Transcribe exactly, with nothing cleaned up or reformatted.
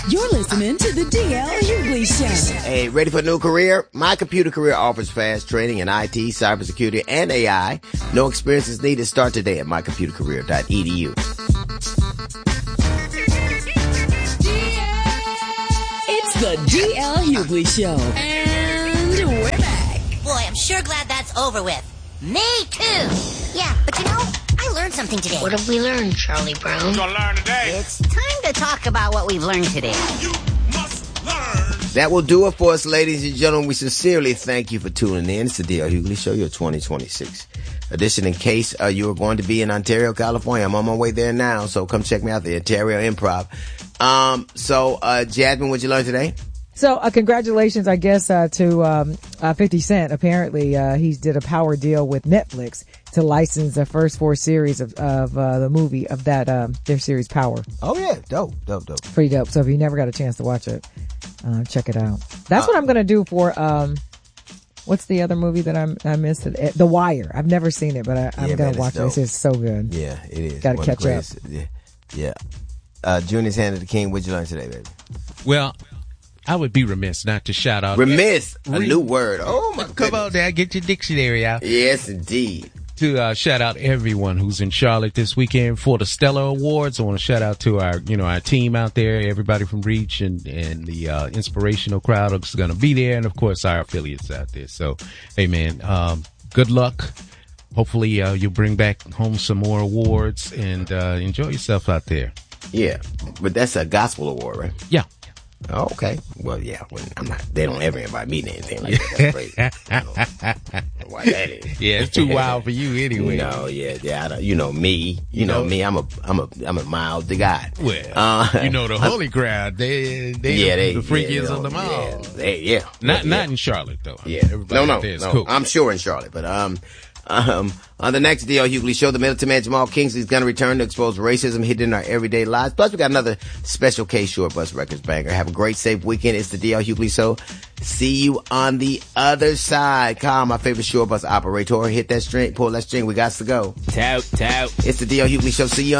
You're listening to the D L Hughley Show. Hey, ready for a new career? My Computer Career offers fast training in I T, cybersecurity, and A I. No experience is needed. Start today at my computer career dot e d u. It's the D L Hughley Show. And we're back. Boy, I'm sure glad that's over with. Me too. Yeah, but you know, I learned something today. What have we learned, Charlie Brown? We're gonna learn today. It's time to talk about what we've learned today. You must learn. That will do it for us, ladies and gentlemen. We sincerely thank you for tuning in. It's the D L Hughley Show, your twenty twenty-six edition. In case uh, you are going to be in Ontario, California, I'm on my way there now, so come check me out, the Ontario Improv. Um, so, uh, Jasmine, what'd you learn today? So, uh, congratulations, I guess, uh, to um, uh, fifty Cent. Apparently, uh, he did a power deal with Netflix to license the first four series of, of uh, the movie of that um, their series Power. Oh, yeah. Dope, dope, dope. Pretty dope. So if you never got a chance to watch it, uh, check it out. That's uh, what I'm going to do for, um, what's the other movie that I'm, I missed? It? The Wire. I've never seen it, but I, I'm yeah, going to watch it. It's just so good. Yeah, it is. Got to catch up. Yeah. yeah. Uh, Junior's Hand of the King. What'd you learn today, baby? Well, I would be remiss not to shout out. Remiss, a Re- new word. Oh my! Come goodness. on, Dad, get your dictionary out. Yes, indeed. To uh, shout out everyone who's in Charlotte this weekend for the Stellar Awards. I want to shout out to our, you know, our team out there, everybody from Reach and and the uh, inspirational crowd is going to be there, and of course our affiliates out there. So, hey man, um, good luck. Hopefully uh, you'll bring back home some more awards and uh, enjoy yourself out there. Yeah, but that's a gospel award, right? Yeah. Oh, okay. Well, yeah. Well, I'm not. They don't ever invite me to anything like that. That's crazy. I don't know why that is? Yeah, it's too wild for you anyway. No, yeah, yeah. I don't, you know me. You, you know, know me. I'm a, I'm a, I'm a mild guy. Well, uh, you know the holy crowd. They, they, yeah, they, the freakiest yeah, on them all. Yeah, they, yeah. Not, yeah. not in Charlotte though. Yeah. Everybody no, no, there is no. cool. I'm sure in Charlotte, but um. Um, on the next D L Hughley Show, the Middleton Man Jamal Kingsley is going to return to expose racism hidden in our everyday lives. Plus, we got another special K Short Bus Records banger. Have a great, safe weekend. It's the D L Hughley Show. See you on the other side. Kyle, my favorite short bus operator, hit that string, pull that string. We got to go. Tout, tout. It's the D L Hughley Show. See you on